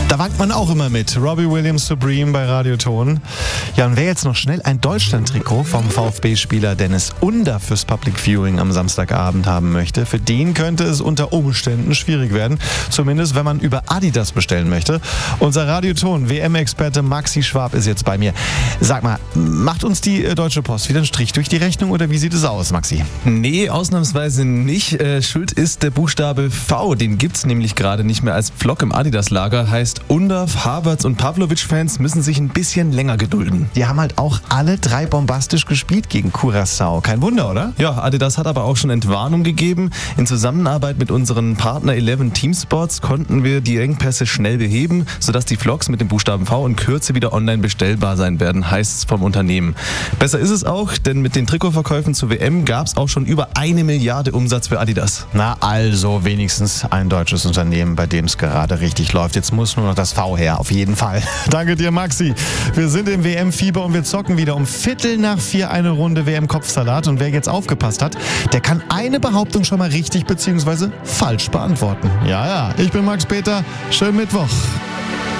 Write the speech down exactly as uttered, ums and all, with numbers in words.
Da wankt man auch immer mit. Robbie Williams Supreme bei Radioton. Ja, und wer jetzt noch schnell ein Deutschland-Trikot vom VfB-Spieler Dennis Under fürs Public Viewing am Samstagabend haben möchte, für den könnte es unter Umständen schwierig werden. Zumindest, wenn man über Adidas bestellen möchte. Unser Radioton-W M-Experte Maxi Schwab ist jetzt bei mir. Sag mal, macht uns die äh, Deutsche Post wieder einen Strich durch die Rechnung oder wie sieht es aus, Maxi? Nee, ausnahmsweise nicht. Äh, schuld ist der Buchstabe V. Den gibt's nämlich gerade nicht mehr als Pflock im Adidas-Lager. Heißt, Undav, Havertz und Pavlovic-Fans müssen sich ein bisschen länger gedulden. Die haben halt auch alle drei bombastisch gespielt gegen Curaçao. Kein Wunder, oder? Ja, Adidas hat aber auch schon Entwarnung gegeben. In Zusammenarbeit mit unseren Partner elf Team Sports konnten wir die Engpässe schnell beheben, sodass die Vlogs mit dem Buchstaben V in Kürze wieder online bestellbar sein werden, heißt es vom Unternehmen. Besser ist es auch, denn mit den Trikotverkäufen zur W M gab es auch schon über eine Milliarde Umsatz für Adidas. Na also wenigstens ein deutsches Unternehmen, bei dem es gerade richtig läuft. Jetzt muss nur noch das V her, auf jeden Fall. Danke dir, Maxi. Wir sind im W M-Fieber und wir zocken wieder um Viertel nach vier eine Runde W M-Kopfsalat. Und wer jetzt aufgepasst hat, der kann eine Behauptung schon mal richtig bzw. falsch beantworten. Ja, ja, ich bin Max Peter. Schönen Mittwoch.